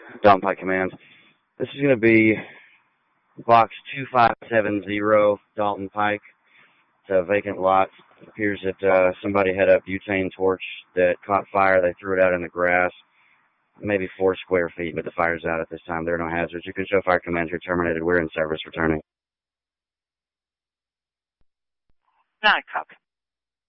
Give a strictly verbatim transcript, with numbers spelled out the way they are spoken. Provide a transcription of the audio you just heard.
Dalton Pike Command. This is going to be box two five seven zero, Dalton Pike. It's a vacant lot. It appears that uh, somebody had a butane torch that caught fire. They threw it out in the grass, maybe four square feet, but the fire's out at this time. There are no hazards. You can show fire commands are terminated. We're in service returning. Not a copy.